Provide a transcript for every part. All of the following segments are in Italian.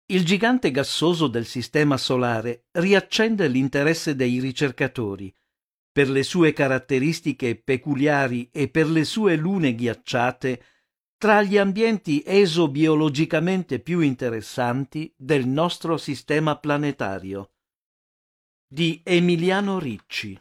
Il gigante gassoso del Sistema Solare riaccende l'interesse dei ricercatori. Per le sue caratteristiche peculiari e per le sue lune ghiacciate, tra gli ambienti esobiologicamente più interessanti del nostro sistema planetario. Di Emiliano Ricci.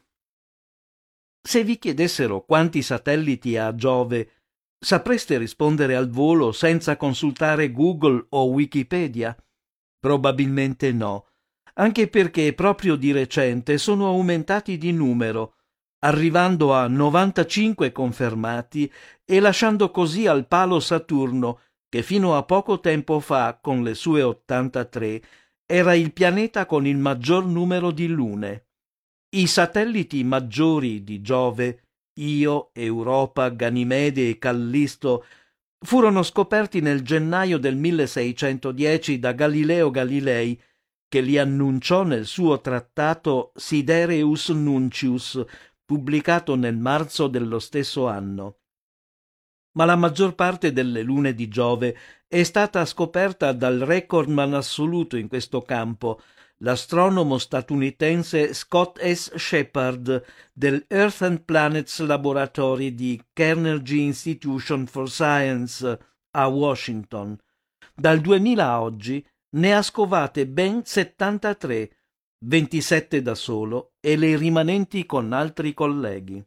Se vi chiedessero quanti satelliti ha Giove, sapreste rispondere al volo senza consultare Google o Wikipedia? Probabilmente no, anche perché proprio di recente sono aumentati di numero, arrivando a 95 confermati e lasciando così al palo Saturno, che fino a poco tempo fa, con le sue 83, era il pianeta con il maggior numero di lune. I satelliti maggiori di Giove, Io, Europa, Ganimede e Callisto, furono scoperti nel gennaio del 1610 da Galileo Galilei, che li annunciò nel suo trattato Sidereus Nuncius, pubblicato nel marzo dello stesso anno. Ma la maggior parte delle lune di Giove è stata scoperta dal recordman assoluto in questo campo, l'astronomo statunitense Scott S. Shepard del Earth and Planets Laboratory di Carnegie Institution for Science a Washington. Dal 2000 a oggi ne ha scovate ben 73, 27 da solo e le rimanenti con altri colleghi.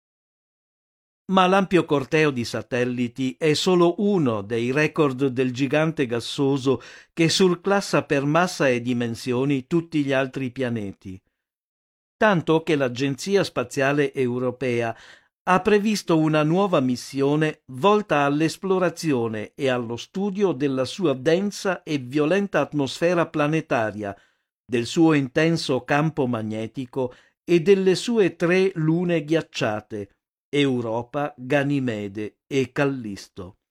Ma l'ampio corteo di satelliti è solo uno dei record del gigante gassoso che surclassa per massa e dimensioni tutti gli altri pianeti. Tanto che l'Agenzia Spaziale Europea ha previsto una nuova missione volta all'esplorazione e allo studio della sua densa e violenta atmosfera planetaria, del suo intenso campo magnetico e delle sue 3 lune ghiacciate, Europa, Ganimede e Callisto.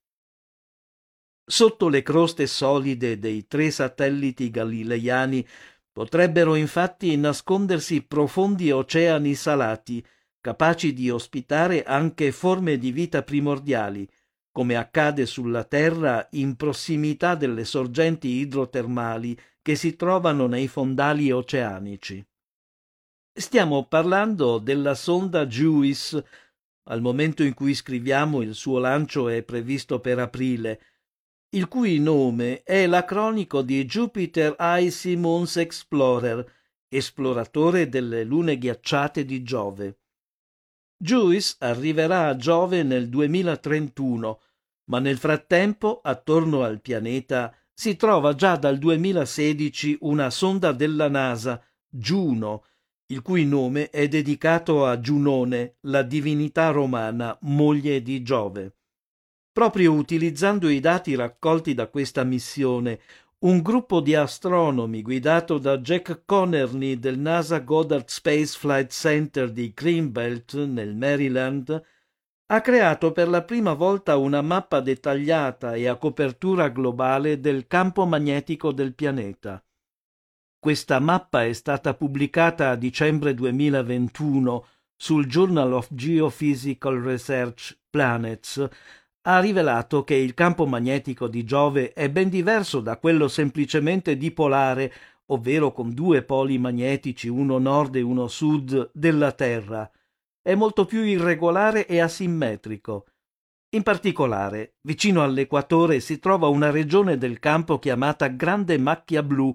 Sotto le croste solide dei 3 satelliti galileiani potrebbero infatti nascondersi profondi oceani salati, capaci di ospitare anche forme di vita primordiali, come accade sulla Terra in prossimità delle sorgenti idrotermali che si trovano nei fondali oceanici. Stiamo parlando della sonda JUICE. Al momento in cui scriviamo il suo lancio è previsto per aprile, il cui nome è l'acronico di Jupiter Icy Moons Explorer, esploratore delle lune ghiacciate di Giove. JUICE arriverà a Giove nel 2031, ma nel frattempo, attorno al pianeta, si trova già dal 2016 una sonda della NASA, Juno, il cui nome è dedicato a Giunone, la divinità romana, moglie di Giove. Proprio utilizzando i dati raccolti da questa missione, un gruppo di astronomi guidato da Jack Connerly del NASA Goddard Space Flight Center di Greenbelt, nel Maryland, ha creato per la prima volta una mappa dettagliata e a copertura globale del campo magnetico del pianeta. Questa mappa è stata pubblicata a dicembre 2021 sul Journal of Geophysical Research Planets. Ha rivelato che il campo magnetico di Giove è ben diverso da quello semplicemente dipolare, ovvero con 2 poli magnetici, uno nord e uno sud, della Terra. È molto più irregolare e asimmetrico. In particolare, vicino all'equatore si trova una regione del campo chiamata Grande Macchia Blu,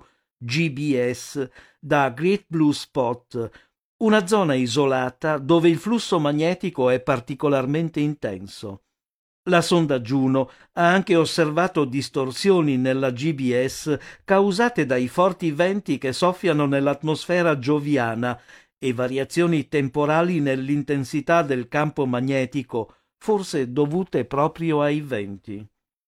GBS, da Great Blue Spot, una zona isolata dove il flusso magnetico è particolarmente intenso. La sonda Juno ha anche osservato distorsioni nella GBS causate dai forti venti che soffiano nell'atmosfera gioviana e variazioni temporali nell'intensità del campo magnetico, forse dovute proprio ai venti.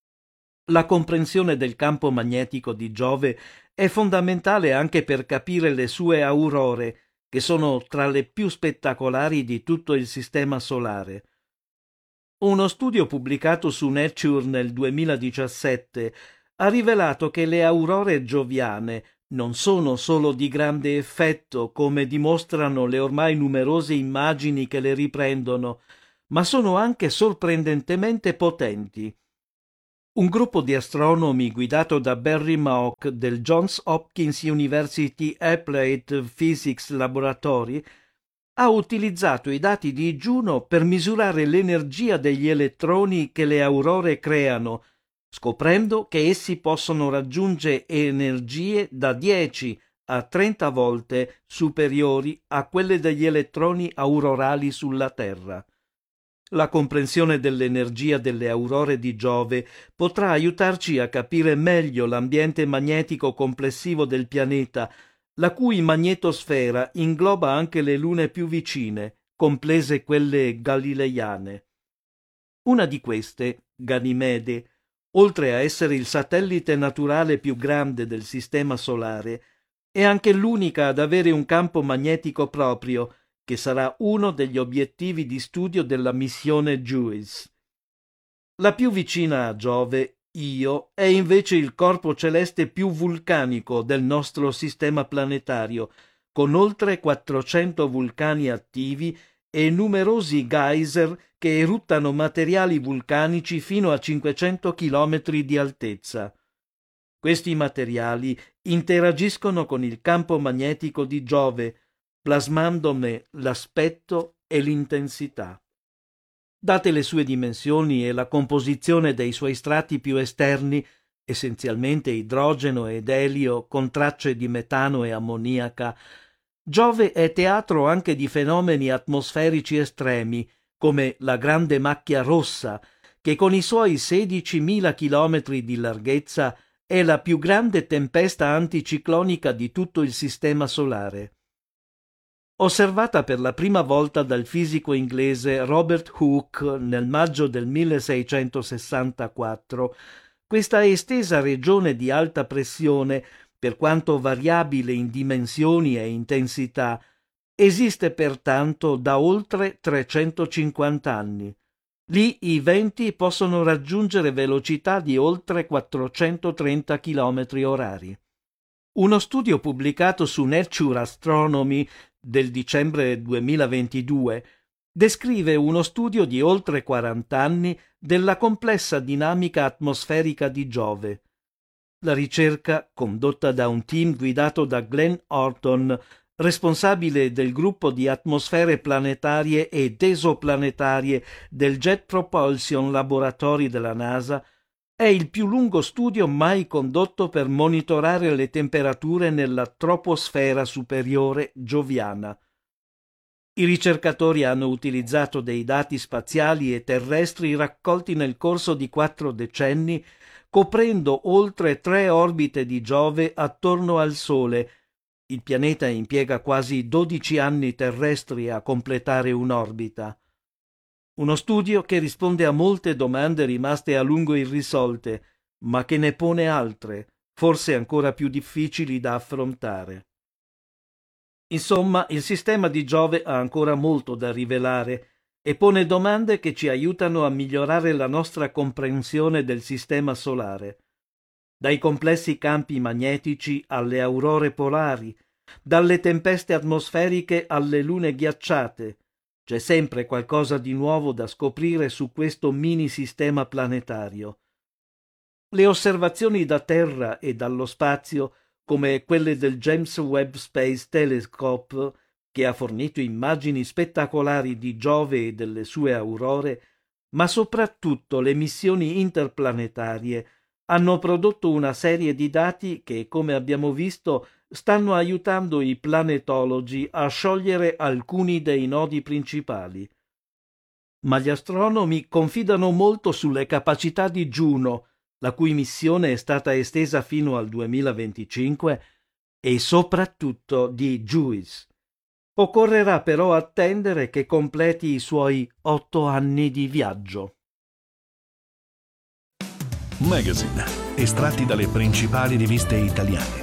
La comprensione del campo magnetico di Giove è fondamentale anche per capire le sue aurore, che sono tra le più spettacolari di tutto il sistema solare. Uno studio pubblicato su Nature nel 2017 ha rivelato che le aurore gioviane non sono solo di grande effetto, come dimostrano le ormai numerose immagini che le riprendono, ma sono anche sorprendentemente potenti. Un gruppo di astronomi guidato da Barry Mauch del Johns Hopkins University Applied Physics Laboratory ha utilizzato i dati di Juno per misurare l'energia degli elettroni che le aurore creano, scoprendo che essi possono raggiungere energie da 10 a 30 volte superiori a quelle degli elettroni aurorali sulla Terra. La comprensione dell'energia delle aurore di Giove potrà aiutarci a capire meglio l'ambiente magnetico complessivo del pianeta, la cui magnetosfera ingloba anche le lune più vicine, comprese quelle galileiane. Una di queste, Ganimede, oltre a essere il satellite naturale più grande del Sistema Solare, è anche l'unica ad avere un campo magnetico proprio, che sarà uno degli obiettivi di studio della missione JUICE. La più vicina a Giove, Io, è invece il corpo celeste più vulcanico del nostro sistema planetario, con oltre 400 vulcani attivi e numerosi geyser che eruttano materiali vulcanici fino a 500 chilometri di altezza. Questi materiali interagiscono con il campo magnetico di Giove, plasmandone l'aspetto e l'intensità. Date le sue dimensioni e la composizione dei suoi strati più esterni, essenzialmente idrogeno ed elio con tracce di metano e ammoniaca, Giove è teatro anche di fenomeni atmosferici estremi, come la Grande Macchia Rossa, che con i suoi 16.000 chilometri di larghezza è la più grande tempesta anticiclonica di tutto il Sistema Solare. Osservata per la prima volta dal fisico inglese Robert Hooke nel maggio del 1664, questa estesa regione di alta pressione, per quanto variabile in dimensioni e intensità, esiste pertanto da oltre 350 anni. Lì i venti possono raggiungere velocità di oltre 430 km orari. Uno studio pubblicato su Nature Astronomy del dicembre 2022 descrive uno studio di oltre 40 anni della complessa dinamica atmosferica di Giove. La ricerca, condotta da un team guidato da Glenn Horton, responsabile del gruppo di atmosfere planetarie ed esoplanetarie del Jet Propulsion Laboratory della NASA, è il più lungo studio mai condotto per monitorare le temperature nella troposfera superiore gioviana. I ricercatori hanno utilizzato dei dati spaziali e terrestri raccolti nel corso di 4 decenni, coprendo oltre 3 orbite di Giove attorno al Sole. Il pianeta impiega quasi 12 anni terrestri a completare un'orbita. Uno studio che risponde a molte domande rimaste a lungo irrisolte, ma che ne pone altre, forse ancora più difficili da affrontare. Insomma, il sistema di Giove ha ancora molto da rivelare e pone domande che ci aiutano a migliorare la nostra comprensione del sistema solare. Dai complessi campi magnetici alle aurore polari, dalle tempeste atmosferiche alle lune ghiacciate, c'è sempre qualcosa di nuovo da scoprire su questo mini sistema planetario. Le osservazioni da Terra e dallo spazio, come quelle del James Webb Space Telescope, che ha fornito immagini spettacolari di Giove e delle sue aurore, ma soprattutto le missioni interplanetarie, hanno prodotto una serie di dati che, come abbiamo visto, stanno aiutando i planetologi a sciogliere alcuni dei nodi principali. Ma gli astronomi confidano molto sulle capacità di Juno, la cui missione è stata estesa fino al 2025, e soprattutto di JUICE. Occorrerà però attendere che completi i suoi 8 anni di viaggio. Magazine, estratti dalle principali riviste italiane.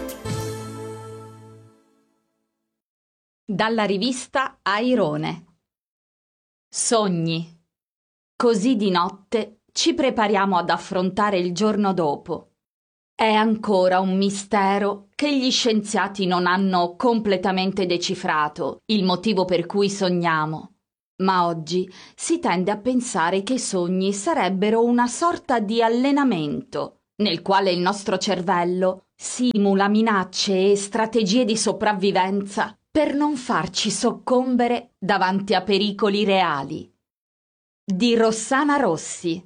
Dalla rivista Airone. Sogni. Così di notte ci prepariamo ad affrontare il giorno dopo. È ancora un mistero che gli scienziati non hanno completamente decifrato il motivo per cui sogniamo. Ma oggi si tende a pensare che i sogni sarebbero una sorta di allenamento, nel quale il nostro cervello simula minacce e strategie di sopravvivenza per non farci soccombere davanti a pericoli reali. Di Rossana Rossi.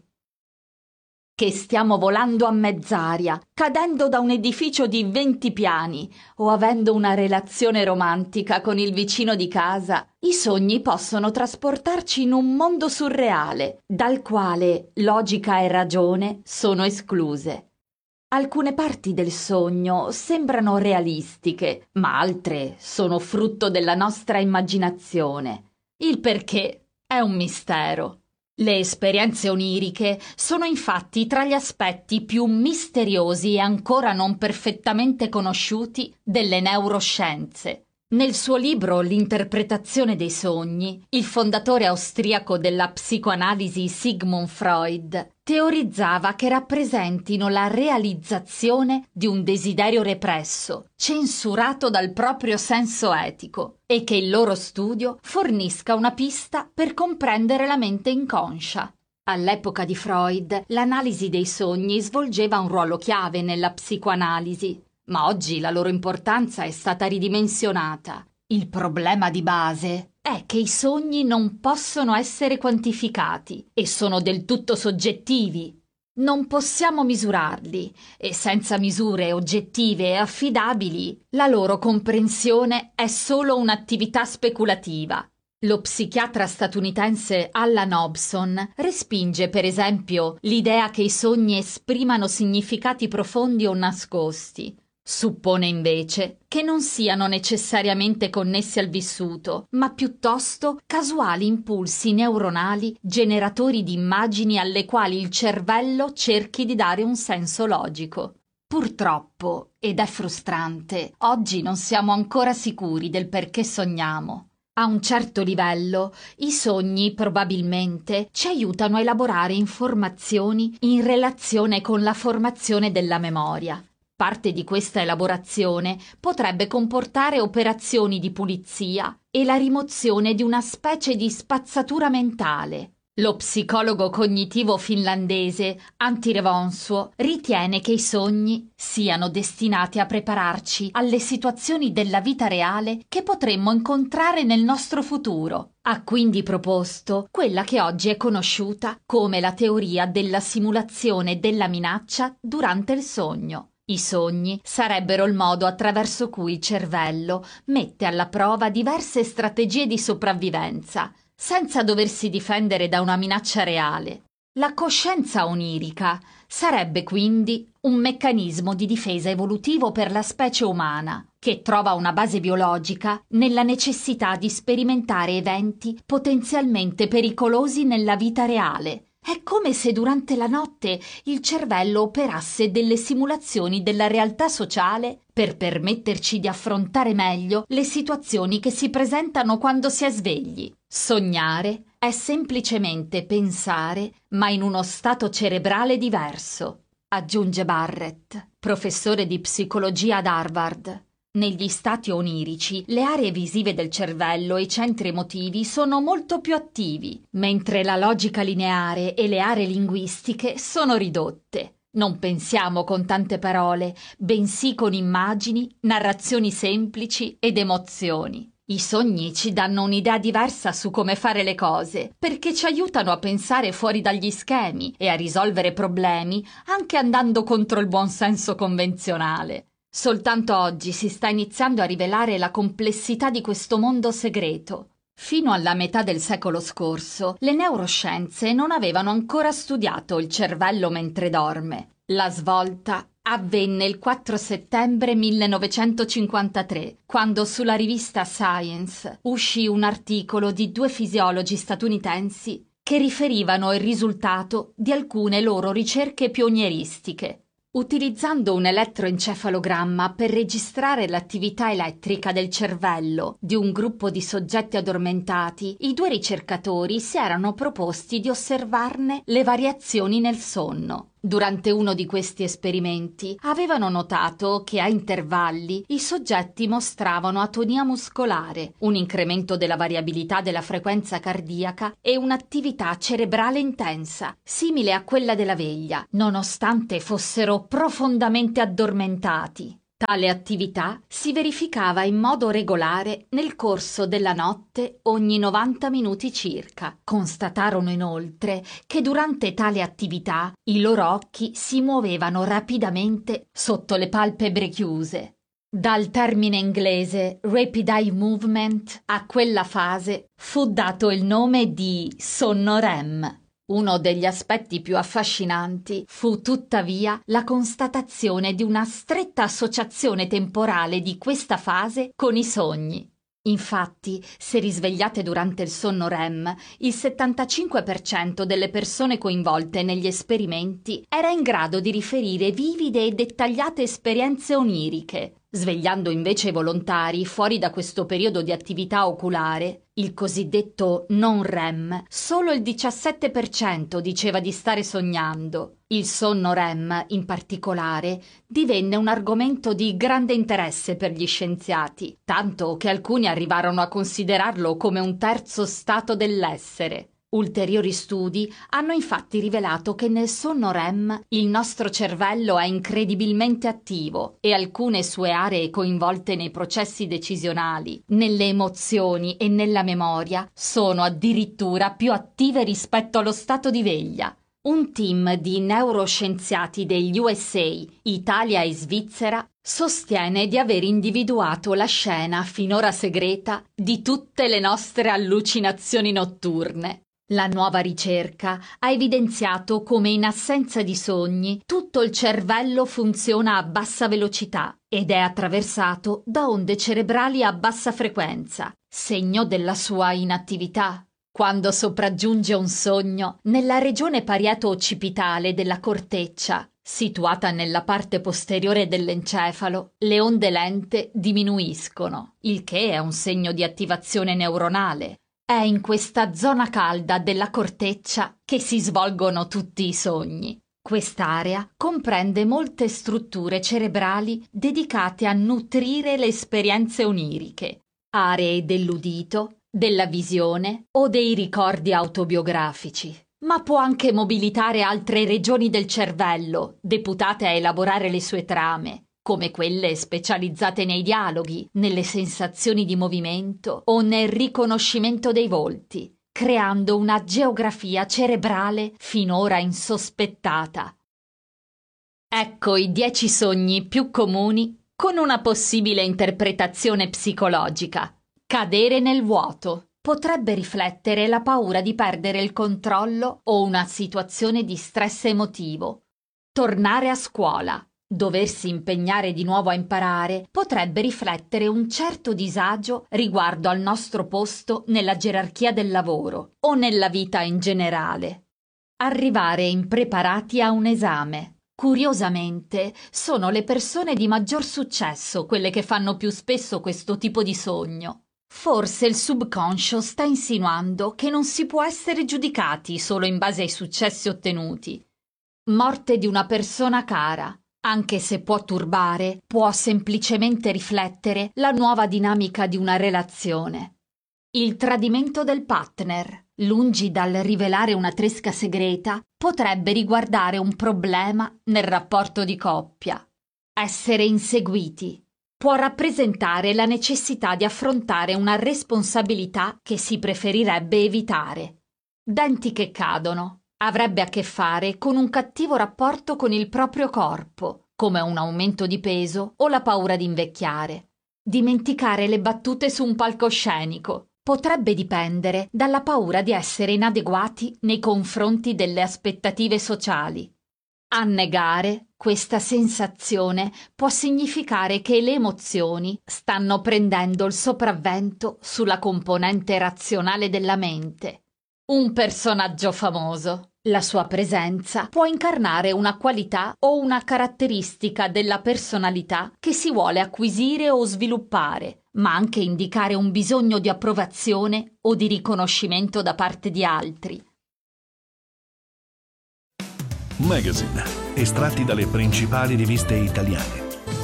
Che stiamo volando a mezz'aria, cadendo da un edificio di 20 piani o avendo una relazione romantica con il vicino di casa, i sogni possono trasportarci in un mondo surreale, dal quale logica e ragione sono escluse. Alcune parti del sogno sembrano realistiche, ma altre sono frutto della nostra immaginazione. Il perché è un mistero. Le esperienze oniriche sono infatti tra gli aspetti più misteriosi e ancora non perfettamente conosciuti delle neuroscienze. Nel suo libro L'interpretazione dei sogni, il fondatore austriaco della psicoanalisi Sigmund Freud teorizzava che rappresentino la realizzazione di un desiderio represso, censurato dal proprio senso etico, e che il loro studio fornisca una pista per comprendere la mente inconscia. All'epoca di Freud, l'analisi dei sogni svolgeva un ruolo chiave nella psicoanalisi, ma oggi la loro importanza è stata ridimensionata. Il problema di base è che i sogni non possono essere quantificati e sono del tutto soggettivi. Non possiamo misurarli e senza misure oggettive e affidabili la loro comprensione è solo un'attività speculativa. Lo psichiatra statunitense Allan Hobson respinge per esempio l'idea che i sogni esprimano significati profondi o nascosti. Suppone invece che non siano necessariamente connessi al vissuto, ma piuttosto casuali impulsi neuronali generatori di immagini alle quali il cervello cerchi di dare un senso logico. Purtroppo, ed è frustrante, oggi non siamo ancora sicuri del perché sogniamo. A un certo livello, i sogni probabilmente ci aiutano a elaborare informazioni in relazione con la formazione della memoria. Parte di questa elaborazione potrebbe comportare operazioni di pulizia e la rimozione di una specie di spazzatura mentale. Lo psicologo cognitivo finlandese Antti Revonsuo ritiene che i sogni siano destinati a prepararci alle situazioni della vita reale che potremmo incontrare nel nostro futuro. Ha quindi proposto quella che oggi è conosciuta come la teoria della simulazione della minaccia durante il sogno. I sogni sarebbero il modo attraverso cui il cervello mette alla prova diverse strategie di sopravvivenza, senza doversi difendere da una minaccia reale. La coscienza onirica sarebbe quindi un meccanismo di difesa evolutivo per la specie umana, che trova una base biologica nella necessità di sperimentare eventi potenzialmente pericolosi nella vita reale. È come se durante la notte il cervello operasse delle simulazioni della realtà sociale per permetterci di affrontare meglio le situazioni che si presentano quando si è svegli. Sognare è semplicemente pensare, ma in uno stato cerebrale diverso, aggiunge Barrett, professore di psicologia ad Harvard. Negli stati onirici, le aree visive del cervello e i centri emotivi sono molto più attivi, mentre la logica lineare e le aree linguistiche sono ridotte. Non pensiamo con tante parole, bensì con immagini, narrazioni semplici ed emozioni. I sogni ci danno un'idea diversa su come fare le cose, perché ci aiutano a pensare fuori dagli schemi e a risolvere problemi anche andando contro il buonsenso convenzionale. Soltanto oggi si sta iniziando a rivelare la complessità di questo mondo segreto. Fino alla metà del secolo scorso, le neuroscienze non avevano ancora studiato il cervello mentre dorme. La svolta avvenne il 4 settembre 1953, quando sulla rivista Science uscì un articolo di 2 fisiologi statunitensi che riferivano il risultato di alcune loro ricerche pionieristiche. Utilizzando un elettroencefalogramma per registrare l'attività elettrica del cervello di un gruppo di soggetti addormentati, i 2 ricercatori si erano proposti di osservarne le variazioni nel sonno. Durante uno di questi esperimenti avevano notato che a intervalli i soggetti mostravano atonia muscolare, un incremento della variabilità della frequenza cardiaca e un'attività cerebrale intensa, simile a quella della veglia, nonostante fossero profondamente addormentati. Tale attività si verificava in modo regolare nel corso della notte ogni 90 minuti circa. Constatarono inoltre che durante tale attività i loro occhi si muovevano rapidamente sotto le palpebre chiuse. Dal termine inglese Rapid Eye Movement a quella fase fu dato il nome di sonno REM. Uno degli aspetti più affascinanti fu tuttavia la constatazione di una stretta associazione temporale di questa fase con i sogni. Infatti, se risvegliate durante il sonno REM, il 75% delle persone coinvolte negli esperimenti era in grado di riferire vivide e dettagliate esperienze oniriche. Svegliando invece i volontari fuori da questo periodo di attività oculare, il cosiddetto non REM, solo il 17% diceva di stare sognando. Il sonno REM, in particolare, divenne un argomento di grande interesse per gli scienziati, tanto che alcuni arrivarono a considerarlo come un terzo stato dell'essere. Ulteriori studi hanno infatti rivelato che nel sonno REM il nostro cervello è incredibilmente attivo e alcune sue aree coinvolte nei processi decisionali, nelle emozioni e nella memoria sono addirittura più attive rispetto allo stato di veglia. Un team di neuroscienziati degli USA, Italia e Svizzera sostiene di aver individuato la scena finora segreta di tutte le nostre allucinazioni notturne. La nuova ricerca ha evidenziato come in assenza di sogni tutto il cervello funziona a bassa velocità ed è attraversato da onde cerebrali a bassa frequenza, segno della sua inattività. Quando sopraggiunge un sogno, nella regione parieto-occipitale della corteccia, situata nella parte posteriore dell'encefalo, le onde lente diminuiscono, il che è un segno di attivazione neuronale. È in questa zona calda della corteccia che si svolgono tutti i sogni. Quest'area comprende molte strutture cerebrali dedicate a nutrire le esperienze oniriche, aree dell'udito, della visione o dei ricordi autobiografici. Ma può anche mobilitare altre regioni del cervello, deputate a elaborare le sue trame, come quelle specializzate nei dialoghi, nelle sensazioni di movimento o nel riconoscimento dei volti, creando una geografia cerebrale finora insospettata. Ecco i 10 sogni più comuni con una possibile interpretazione psicologica. Cadere nel vuoto potrebbe riflettere la paura di perdere il controllo o una situazione di stress emotivo. Tornare a scuola. Doversi impegnare di nuovo a imparare potrebbe riflettere un certo disagio riguardo al nostro posto nella gerarchia del lavoro o nella vita in generale. Arrivare impreparati a un esame. Curiosamente, sono le persone di maggior successo quelle che fanno più spesso questo tipo di sogno. Forse il subconscio sta insinuando che non si può essere giudicati solo in base ai successi ottenuti. Morte di una persona cara. Anche se può turbare, può semplicemente riflettere la nuova dinamica di una relazione. Il tradimento del partner, lungi dal rivelare una tresca segreta, potrebbe riguardare un problema nel rapporto di coppia. Essere inseguiti può rappresentare la necessità di affrontare una responsabilità che si preferirebbe evitare. Denti che cadono. Avrebbe a che fare con un cattivo rapporto con il proprio corpo, come un aumento di peso o la paura di invecchiare. Dimenticare le battute su un palcoscenico potrebbe dipendere dalla paura di essere inadeguati nei confronti delle aspettative sociali. Annegare questa sensazione può significare che le emozioni stanno prendendo il sopravvento sulla componente razionale della mente. Un personaggio famoso. La sua presenza può incarnare una qualità o una caratteristica della personalità che si vuole acquisire o sviluppare, ma anche indicare un bisogno di approvazione o di riconoscimento da parte di altri. Magazine, estratti dalle principali riviste italiane.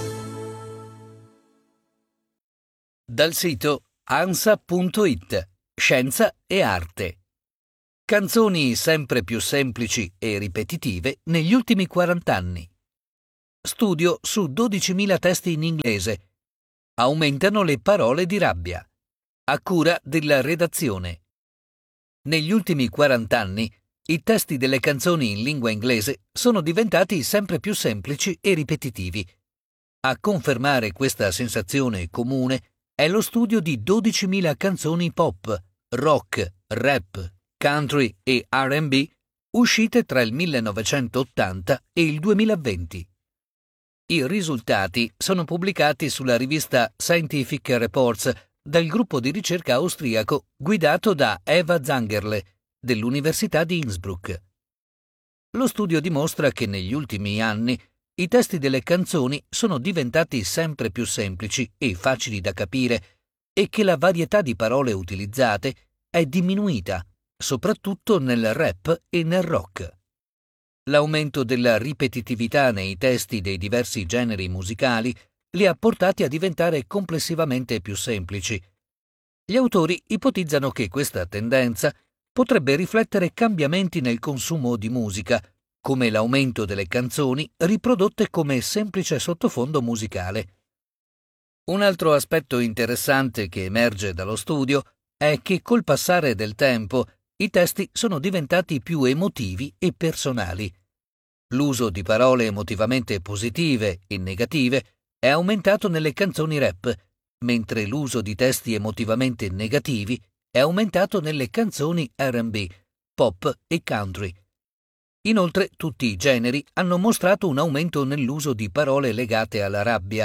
Dal sito ansa.it, Scienza e Arte. Canzoni sempre più semplici e ripetitive negli ultimi 40 anni. Studio su 12.000 testi in inglese. Aumentano le parole di rabbia. A cura della redazione. Negli ultimi 40 anni, i testi delle canzoni in lingua inglese sono diventati sempre più semplici e ripetitivi. A confermare questa sensazione comune è lo studio di 12.000 canzoni pop, rock, rap, country e R&B uscite tra il 1980 e il 2020. I risultati sono pubblicati sulla rivista Scientific Reports del gruppo di ricerca austriaco guidato da Eva Zangerle dell'Università di Innsbruck. Lo studio dimostra che negli ultimi anni i testi delle canzoni sono diventati sempre più semplici e facili da capire e che la varietà di parole utilizzate è diminuita, soprattutto nel rap e nel rock. L'aumento della ripetitività nei testi dei diversi generi musicali li ha portati a diventare complessivamente più semplici. Gli autori ipotizzano che questa tendenza potrebbe riflettere cambiamenti nel consumo di musica, come l'aumento delle canzoni riprodotte come semplice sottofondo musicale. Un altro aspetto interessante che emerge dallo studio è che col passare del tempo i testi sono diventati più emotivi e personali. L'uso di parole emotivamente positive e negative è aumentato nelle canzoni rap, mentre l'uso di testi emotivamente negativi è aumentato nelle canzoni R&B, pop e country. Inoltre, tutti i generi hanno mostrato un aumento nell'uso di parole legate alla rabbia.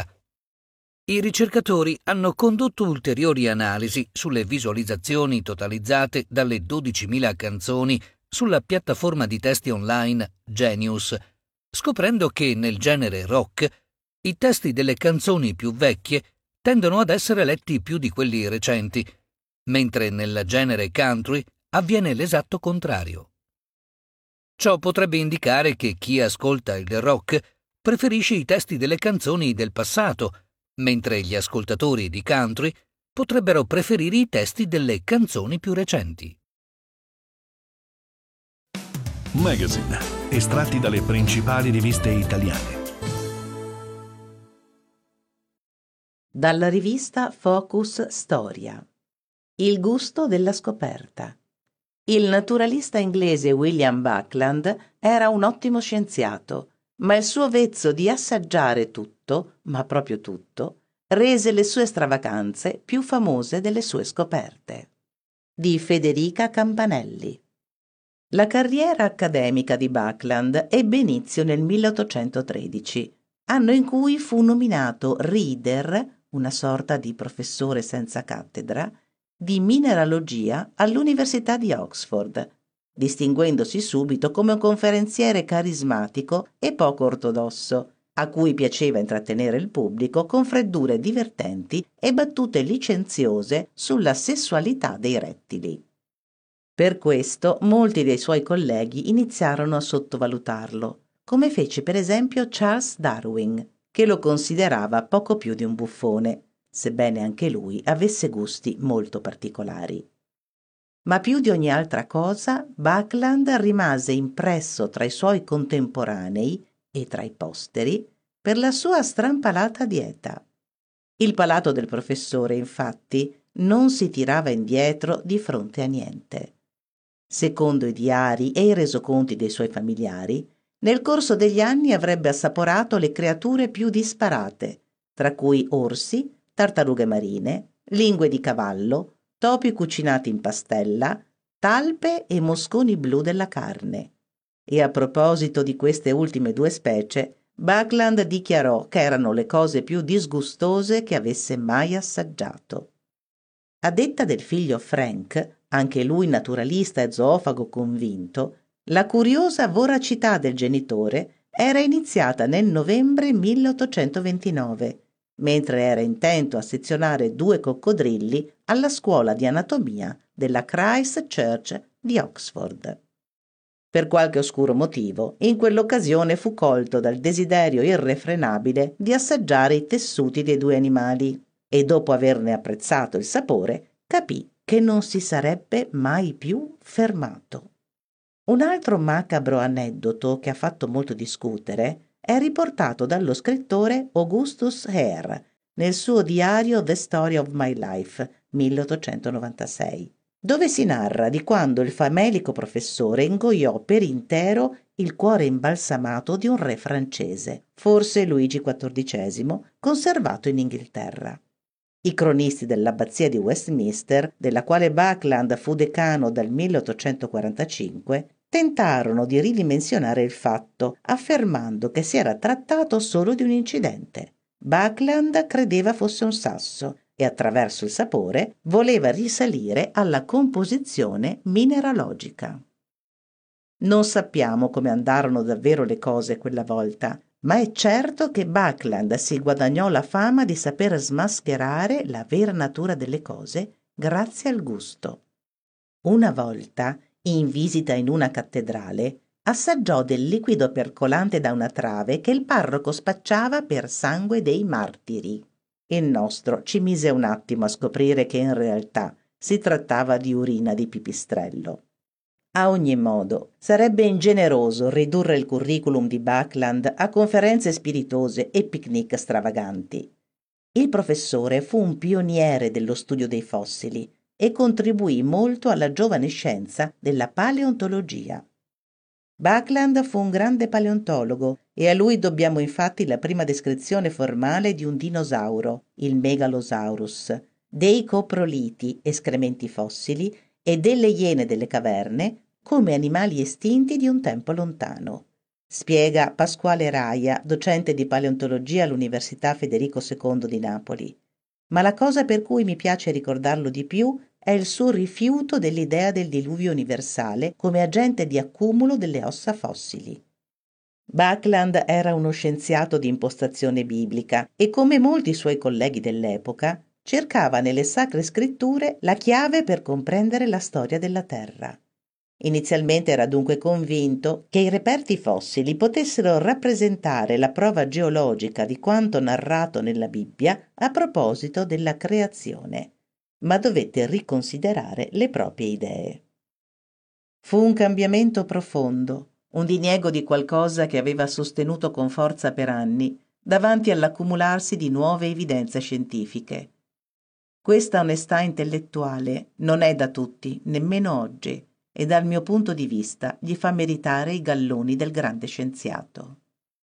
I ricercatori hanno condotto ulteriori analisi sulle visualizzazioni totalizzate dalle 12.000 canzoni sulla piattaforma di testi online Genius, scoprendo che nel genere rock i testi delle canzoni più vecchie tendono ad essere letti più di quelli recenti, mentre nel genere country avviene l'esatto contrario. Ciò potrebbe indicare che chi ascolta il rock preferisce i testi delle canzoni del passato, mentre gli ascoltatori di country potrebbero preferire i testi delle canzoni più recenti. Magazine, estratti dalle principali riviste italiane. Dalla rivista Focus Storia. Il gusto della scoperta. Il naturalista inglese William Buckland era un ottimo scienziato, ma il suo vezzo di assaggiare tutto, ma proprio tutto, rese le sue stravaganze più famose delle sue scoperte. Di Federica Campanelli. La carriera accademica di Buckland ebbe inizio nel 1813, anno in cui fu nominato Reader, una sorta di professore senza cattedra, di mineralogia all'Università di Oxford, distinguendosi subito come un conferenziere carismatico e poco ortodosso, a cui piaceva intrattenere il pubblico con freddure divertenti e battute licenziose sulla sessualità dei rettili. Per questo molti dei suoi colleghi iniziarono a sottovalutarlo, come fece per esempio Charles Darwin, che lo considerava poco più di un buffone, sebbene anche lui avesse gusti molto particolari. Ma più di ogni altra cosa, Buckland rimase impresso tra i suoi contemporanei e tra i posteri per la sua strampalata dieta. Il palato del professore, infatti, non si tirava indietro di fronte a niente. Secondo i diari e i resoconti dei suoi familiari, nel corso degli anni avrebbe assaporato le creature più disparate, tra cui orsi, tartarughe marine, lingue di cavallo, topi cucinati in pastella, talpe e mosconi blu della carne. E a proposito di queste ultime due specie, Buckland dichiarò che erano le cose più disgustose che avesse mai assaggiato. A detta del figlio Frank, anche lui naturalista e zoofago convinto, la curiosa voracità del genitore era iniziata nel novembre 1829, mentre era intento a sezionare 2 coccodrilli alla scuola di anatomia della Christ Church di Oxford. Per qualche oscuro motivo, in quell'occasione fu colto dal desiderio irrefrenabile di assaggiare i tessuti dei due animali e dopo averne apprezzato il sapore, capì che non si sarebbe mai più fermato. Un altro macabro aneddoto che ha fatto molto discutere è riportato dallo scrittore Augustus Hare nel suo diario The Story of My Life, 1896, dove si narra di quando il famelico professore ingoiò per intero il cuore imbalsamato di un re francese, forse Luigi XIV, conservato in Inghilterra. I cronisti dell'abbazia di Westminster, della quale Buckland fu decano dal 1845, tentarono di ridimensionare il fatto, affermando che si era trattato solo di un incidente. Buckland credeva fosse un sasso e attraverso il sapore voleva risalire alla composizione mineralogica. Non sappiamo come andarono davvero le cose quella volta, ma è certo che Buckland si guadagnò la fama di saper smascherare la vera natura delle cose grazie al gusto. Una volta, in visita in una cattedrale, assaggiò del liquido percolante da una trave che il parroco spacciava per sangue dei martiri. Il nostro ci mise un attimo a scoprire che in realtà si trattava di urina di pipistrello. A ogni modo, sarebbe ingeneroso ridurre il curriculum di Buckland a conferenze spiritose e picnic stravaganti. Il professore fu un pioniere dello studio dei fossili e contribuì molto alla giovane scienza della paleontologia. Buckland fu un grande paleontologo e a lui dobbiamo infatti la prima descrizione formale di un dinosauro, il Megalosaurus, dei coproliti, escrementi fossili, e delle iene delle caverne come animali estinti di un tempo lontano. Spiega Pasquale Raia, docente di paleontologia all'Università Federico II di Napoli. Ma la cosa per cui mi piace ricordarlo di più è il suo rifiuto dell'idea del diluvio universale come agente di accumulo delle ossa fossili. Buckland era uno scienziato di impostazione biblica e, come molti suoi colleghi dell'epoca, cercava nelle sacre scritture la chiave per comprendere la storia della Terra. Inizialmente era dunque convinto che i reperti fossili potessero rappresentare la prova geologica di quanto narrato nella Bibbia a proposito della creazione, ma dovette riconsiderare le proprie idee. Fu un cambiamento profondo, un diniego di qualcosa che aveva sostenuto con forza per anni davanti all'accumularsi di nuove evidenze scientifiche. Questa onestà intellettuale non è da tutti, nemmeno oggi, e dal mio punto di vista gli fa meritare i galloni del grande scienziato.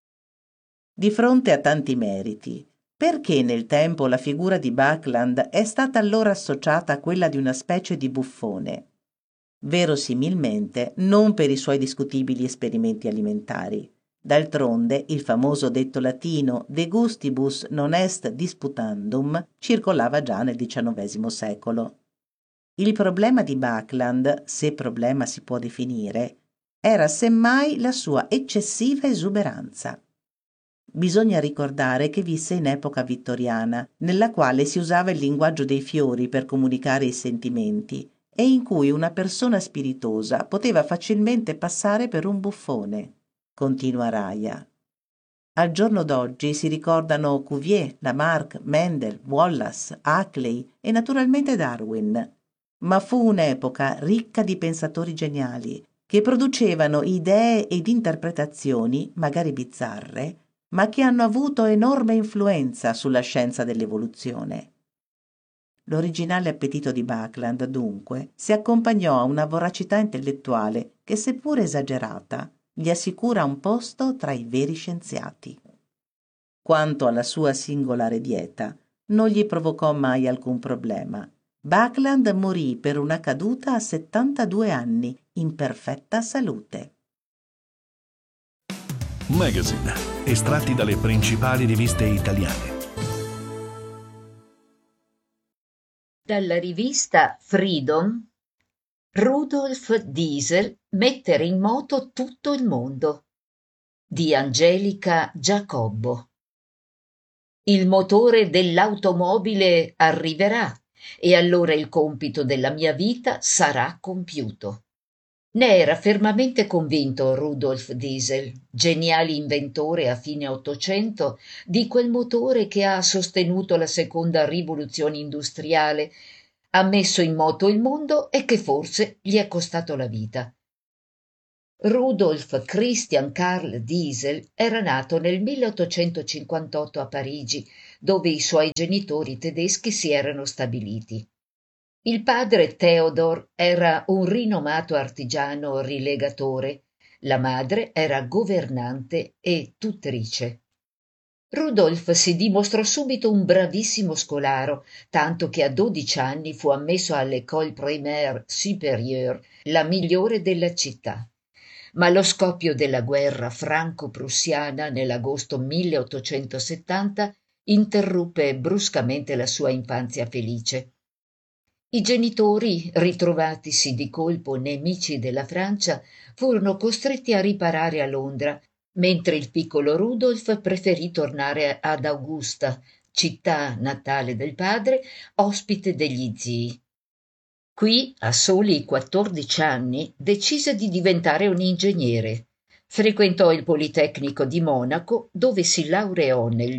Di fronte a tanti meriti, perché nel tempo la figura di Buckland è stata allora associata a quella di una specie di buffone? Verosimilmente non per i suoi discutibili esperimenti alimentari. D'altronde il famoso detto latino de gustibus non est disputandum circolava già nel XIX secolo. Il problema di Buckland, se problema si può definire, era semmai la sua eccessiva esuberanza. Bisogna ricordare che visse in epoca vittoriana, nella quale si usava il linguaggio dei fiori per comunicare i sentimenti e in cui una persona spiritosa poteva facilmente passare per un buffone, continua Raia. Al giorno d'oggi si ricordano Cuvier, Lamarck, Mendel, Wallace, Huxley e naturalmente Darwin. Ma fu un'epoca ricca di pensatori geniali che producevano idee ed interpretazioni, magari bizzarre, ma che hanno avuto enorme influenza sulla scienza dell'evoluzione. L'originale appetito di Buckland, dunque, si accompagnò a una voracità intellettuale che, seppure esagerata, gli assicura un posto tra i veri scienziati. Quanto alla sua singolare dieta, non gli provocò mai alcun problema. Buckland morì per una caduta a 72 anni, in perfetta salute. Magazine, estratti dalle principali riviste italiane. Dalla rivista Freedom, Rudolf Diesel, Mettere in moto tutto il mondo, di Angelica Giacobbo. Il motore dell'automobile arriverà e allora il compito della mia vita sarà compiuto. Ne era fermamente convinto Rudolf Diesel, geniale inventore a fine Ottocento di quel motore che ha sostenuto la seconda rivoluzione industriale, ha messo in moto il mondo e che forse gli è costato la vita. Rudolf Christian Karl Diesel era nato nel 1858 a Parigi, dove i suoi genitori tedeschi si erano stabiliti. Il padre Theodor era un rinomato artigiano rilegatore, la madre era governante e tuttrice. Rudolf si dimostrò subito un bravissimo scolaro, tanto che a 12 anni fu ammesso all'École primaire supérieure, la migliore della città. Ma lo scoppio della guerra franco-prussiana nell'agosto 1870 interruppe bruscamente la sua infanzia felice. I genitori, ritrovatisi di colpo nemici della Francia, furono costretti a riparare a Londra, mentre il piccolo Rudolf preferì tornare ad Augusta, città natale del padre, ospite degli zii. Qui, a soli 14 anni, decise di diventare un ingegnere. Frequentò il Politecnico di Monaco, dove si laureò nel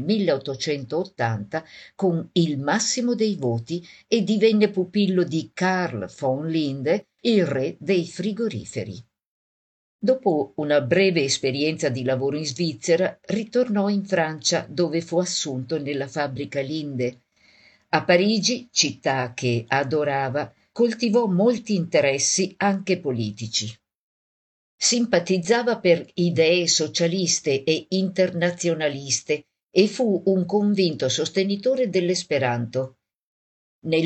1880 con il massimo dei voti e divenne pupillo di Carl von Linde, il re dei frigoriferi. Dopo una breve esperienza di lavoro in Svizzera, ritornò in Francia, dove fu assunto nella fabbrica Linde. A Parigi, città che adorava, coltivò molti interessi anche politici. Simpatizzava per idee socialiste e internazionaliste e fu un convinto sostenitore dell'Esperanto. Nel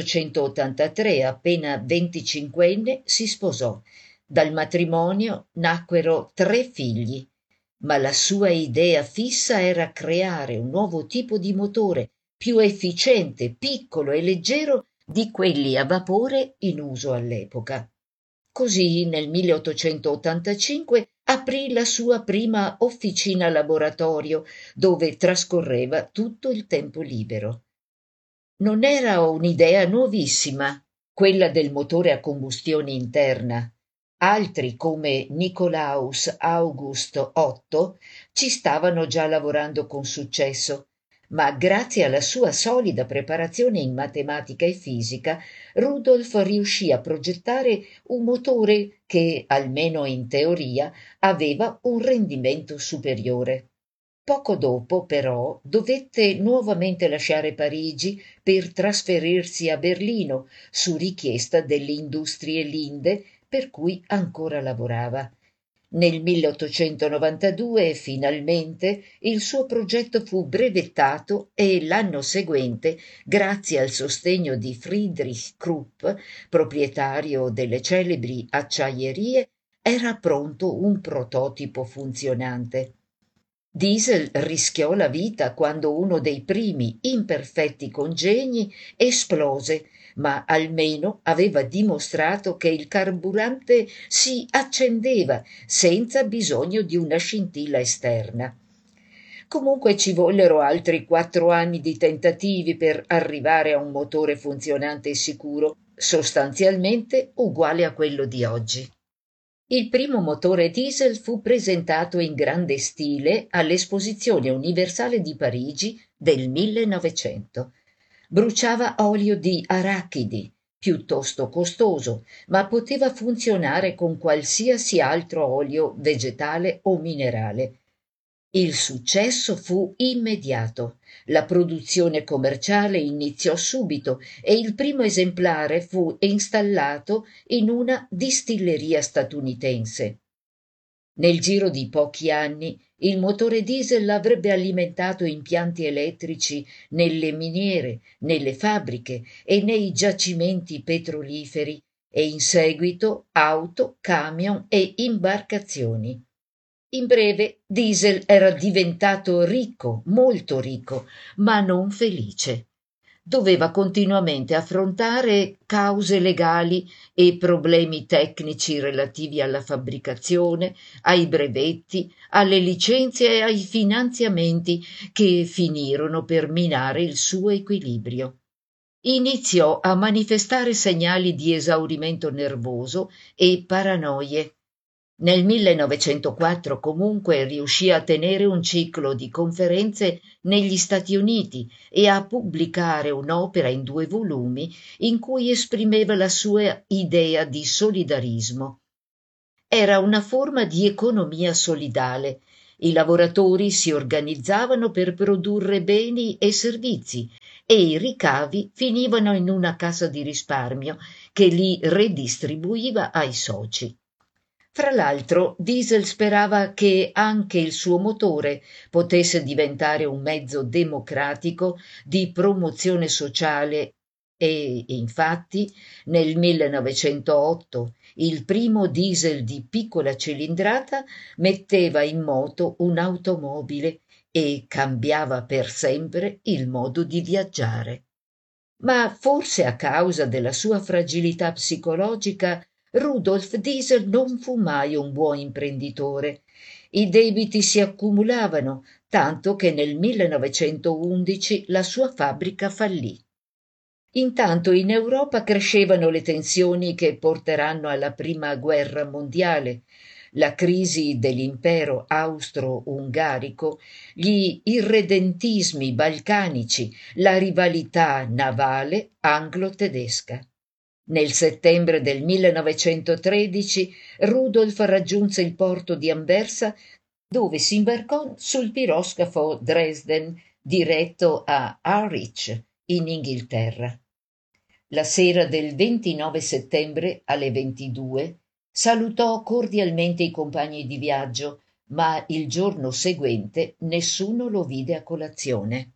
1883, appena 25enne, si sposò. Dal matrimonio nacquero 3 figli, ma la sua idea fissa era creare un nuovo tipo di motore più efficiente, piccolo e leggero di quelli a vapore in uso all'epoca. Così nel 1885 aprì la sua prima officina laboratorio, dove trascorreva tutto il tempo libero. Non era un'idea nuovissima, quella del motore a combustione interna. Altri, come Nicolaus August Otto, ci stavano già lavorando con successo, ma grazie alla sua solida preparazione in matematica e fisica, Rudolf riuscì a progettare un motore che, almeno in teoria, aveva un rendimento superiore. Poco dopo, però, dovette nuovamente lasciare Parigi per trasferirsi a Berlino su richiesta delle industrie Linde, per cui ancora lavorava. Nel 1892, finalmente, il suo progetto fu brevettato e l'anno seguente, grazie al sostegno di Friedrich Krupp, proprietario delle celebri acciaierie, era pronto un prototipo funzionante. Diesel rischiò la vita quando uno dei primi imperfetti congegni esplose, ma almeno aveva dimostrato che il carburante si accendeva senza bisogno di una scintilla esterna. Comunque ci vollero altri 4 anni di tentativi per arrivare a un motore funzionante e sicuro, sostanzialmente uguale a quello di oggi. Il primo motore diesel fu presentato in grande stile all'Esposizione Universale di Parigi del 1900. Bruciava olio di arachidi, piuttosto costoso, ma poteva funzionare con qualsiasi altro olio vegetale o minerale. Il successo fu immediato. La produzione commerciale iniziò subito e il primo esemplare fu installato in una distilleria statunitense. Nel giro di pochi anni il motore diesel avrebbe alimentato impianti elettrici nelle miniere, nelle fabbriche e nei giacimenti petroliferi e in seguito auto, camion e imbarcazioni. In breve, Diesel era diventato ricco, molto ricco, ma non felice. Doveva continuamente affrontare cause legali e problemi tecnici relativi alla fabbricazione, ai brevetti, alle licenze e ai finanziamenti che finirono per minare il suo equilibrio. iniziò a manifestare segnali di esaurimento nervoso e paranoie. Nel 1904 comunque riuscì a tenere un ciclo di conferenze negli Stati Uniti e a pubblicare un'opera in 2 volumi in cui esprimeva la sua idea di solidarismo. Era una forma di economia solidale. I lavoratori si organizzavano per produrre beni e servizi e i ricavi finivano in una cassa di risparmio che li redistribuiva ai soci. Fra l'altro, Diesel sperava che anche il suo motore potesse diventare un mezzo democratico di promozione sociale e, infatti, nel 1908 il primo diesel di piccola cilindrata metteva in moto un'automobile e cambiava per sempre il modo di viaggiare. Ma forse a causa della sua fragilità psicologica, Rudolf Diesel non fu mai un buon imprenditore. I debiti si accumulavano, tanto che nel 1911 la sua fabbrica fallì. Intanto in Europa crescevano le tensioni che porteranno alla Prima Guerra Mondiale, la crisi dell'impero austro-ungarico, gli irredentismi balcanici, la rivalità navale anglo-tedesca. Nel settembre del 1913 Rudolf raggiunse il porto di Anversa, dove si imbarcò sul piroscafo Dresden, diretto a Harwich, in Inghilterra. La sera del 29 settembre alle 22 salutò cordialmente i compagni di viaggio, ma il giorno seguente nessuno lo vide a colazione.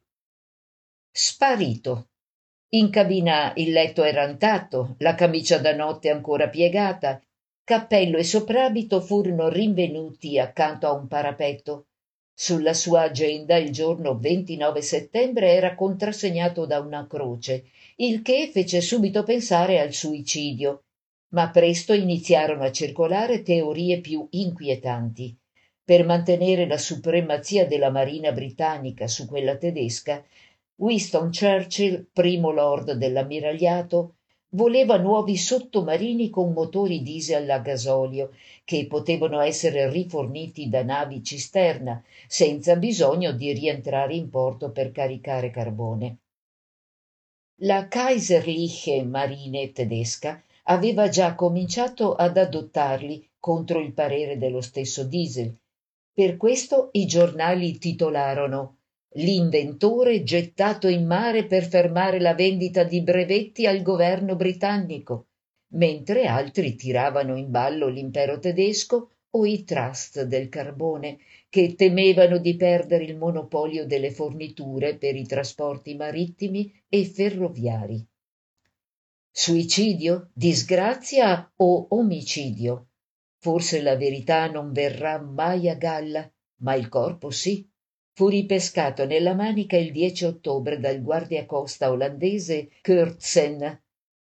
Sparito. In cabina il letto era intatto, la camicia da notte ancora piegata, cappello e soprabito furono rinvenuti accanto a un parapetto. Sulla sua agenda il giorno 29 settembre era contrassegnato da una croce, il che fece subito pensare al suicidio, ma presto iniziarono a circolare teorie più inquietanti. Per mantenere la supremazia della Marina britannica su quella tedesca, Winston Churchill, primo lord dell'ammiragliato, voleva nuovi sottomarini con motori diesel a gasolio, che potevano essere riforniti da navi cisterna, senza bisogno di rientrare in porto per caricare carbone. La Kaiserliche Marine tedesca aveva già cominciato ad adottarli contro il parere dello stesso Diesel. Per questo i giornali titolarono «L'inventore gettato in mare per fermare la vendita di brevetti al governo britannico», mentre altri tiravano in ballo l'impero tedesco o i trust del carbone, che temevano di perdere il monopolio delle forniture per i trasporti marittimi e ferroviari. Suicidio, disgrazia o omicidio? Forse la verità non verrà mai a galla, ma il corpo sì. Fu ripescato nella Manica il 10 ottobre dal guardiacosta olandese Kurtzen.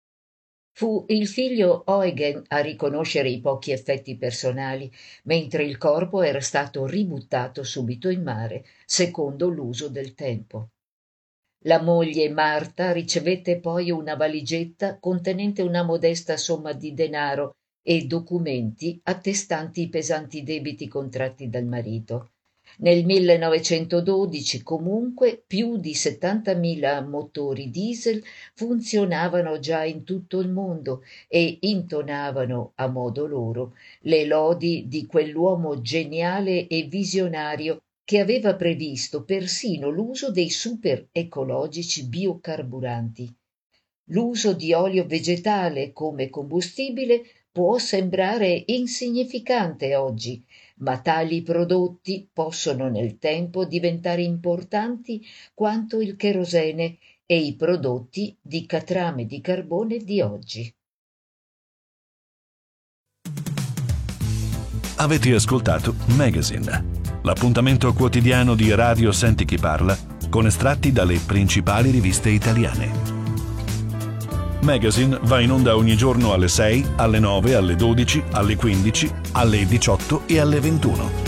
Fu il figlio Eugen a riconoscere i pochi effetti personali, mentre il corpo era stato ributtato subito in mare, secondo l'uso del tempo. La moglie Marta ricevette poi una valigetta contenente una modesta somma di denaro e documenti attestanti i pesanti debiti contratti dal marito. Nel 1912 comunque più di 70.000 motori diesel funzionavano già in tutto il mondo e intonavano a modo loro le lodi di quell'uomo geniale e visionario che aveva previsto persino l'uso dei super ecologici biocarburanti. L'uso di olio vegetale come combustibile può sembrare insignificante oggi, ma tali prodotti possono nel tempo diventare importanti quanto il cherosene e i prodotti di catrame di carbone di oggi. Avete ascoltato Magazine, l'appuntamento quotidiano di Radio Senti Chi Parla con estratti dalle principali riviste italiane. Magazine va in onda ogni giorno alle 6, alle 9, alle 12, alle 15, alle 18 e alle 21.